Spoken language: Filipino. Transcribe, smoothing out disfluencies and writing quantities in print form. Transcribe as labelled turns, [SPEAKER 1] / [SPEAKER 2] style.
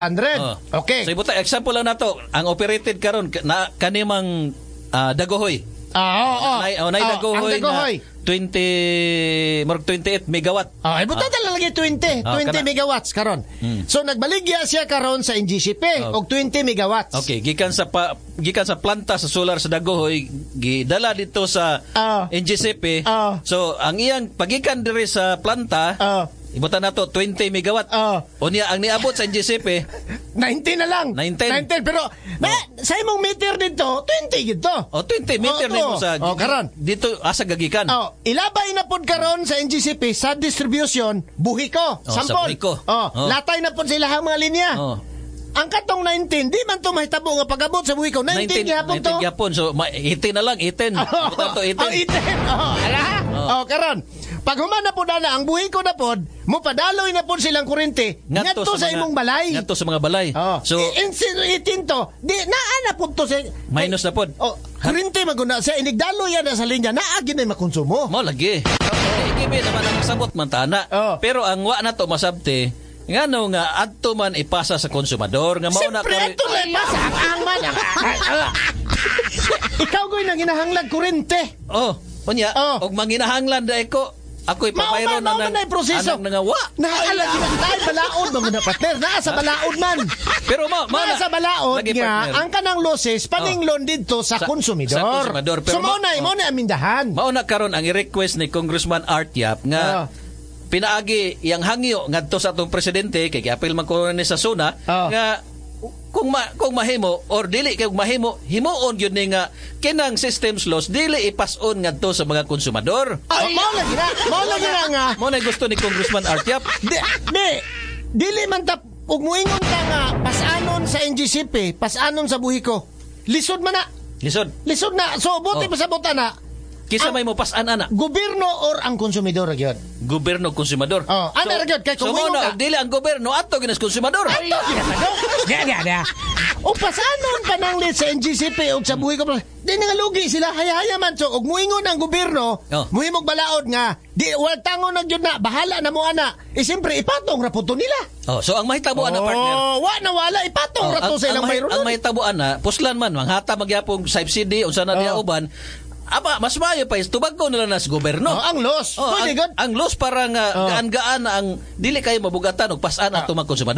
[SPEAKER 1] Okay.
[SPEAKER 2] So ibuta example lang nato, ang operated karon na kanimang Dagohoy.
[SPEAKER 1] Dagohoy
[SPEAKER 2] na 28 megawatt.
[SPEAKER 1] Ibuta lagi 20 megawatts karon. So nagbaligya siya karon sa NGCP og 20 megawatts.
[SPEAKER 2] Okay, gikan sa planta sa solar sa Dagohoy gidala dito sa NGCP. So ang iyang pagikan diri sa planta ibutan nato 20 megawatt. Unya ang niabot sa NGCP
[SPEAKER 1] 19 na lang. 19 pero sa imong meter dito 20 gito.
[SPEAKER 2] 20 meter nimo sa
[SPEAKER 1] karon.
[SPEAKER 2] Dito asa gagikan.
[SPEAKER 1] Ilabay na pod karon sa NGCP sa distribution buhiko. Sampol. Latay na pod sa ilahang mga linya. Ang katong 19 di man to mahitabo nga pag-abot sa buhiko. 19 gihapon to.
[SPEAKER 2] 19 gihapon. So 18 na lang 18. Ibutan to 18.
[SPEAKER 1] 18. Karon. Pag humana po na ang buhi ko na po, mo padaloy na po silang kurente ngadto sa imong balay.
[SPEAKER 2] Ngadto sa mga balay.
[SPEAKER 1] So, itin to, di naana po to sa...
[SPEAKER 2] Minus na po.
[SPEAKER 1] Kurente maguna sa inigdaloy yan sa linya, naagin na makonsumo.
[SPEAKER 2] Mo lagi. Ikibi naman ang masabot man tana. Pero ang wa na to masabte, ngano nga adto man ipasa sa konsumador nga mao na
[SPEAKER 1] ko adto na ipasa ang man ikaw goy nang ginahanglag kurente
[SPEAKER 2] unya og manginahanglan dai ko ako ipapayron na
[SPEAKER 1] ng proseso
[SPEAKER 2] nga wa
[SPEAKER 1] naala ginatay balaod mga partner naa sa balaod man
[SPEAKER 2] pero
[SPEAKER 1] sa balaod nga ang kanang losses paninglon didto sa konsumidor
[SPEAKER 2] pero
[SPEAKER 1] so mo na amindahan
[SPEAKER 2] mao na karon ang i-request ni Congressman Art Yap nga pinaagi yang hangyo ngadto sa atong presidente kay giapil man ko ni sa SONA nga kung mahimo or dili kay mahimo himuon gyud ni nga kinang systems laws dili ipas-on ngadto sa mga konsumador.
[SPEAKER 1] Mao lagi nga
[SPEAKER 2] mo na gusto ni Congressman Art Yap.
[SPEAKER 1] Dili man ta ug moingon ka nga pas-anon sa NGCP, pas-anon sa buhiko. Lisod man na. Lisod na. So buti pa sa buta na.
[SPEAKER 2] Kisa may mo pas-an ana.
[SPEAKER 1] Gobyerno or ang konsumidor gyud?
[SPEAKER 2] Gobyerno konsumador.
[SPEAKER 1] Ana gyud kay kung
[SPEAKER 2] mo dili ang gobyerno ato ginas konsumador.
[SPEAKER 1] Gaya. O pasanon pa nang sa NGCP o sa buhay ko di nga lugi sila haya man so og muingon ang gobyerno muhimog balaod nga di wal tangon na gyud na bahala na mo ana siyempre ipatong raputo nila.
[SPEAKER 2] So ang mahitabo ana partner.
[SPEAKER 1] Wala ipatong rato sa ilang mayroon.
[SPEAKER 2] Ang mahitabo ana puslan man manghata magyapong subsidy unsa na diya uban. Mas maayo pa tubag ko nila nas gobyerno.
[SPEAKER 1] Ang loss.
[SPEAKER 2] Ang loss para nga gaan-gaan ang dili kayo mabugatan og pas-an ato mga konsumador.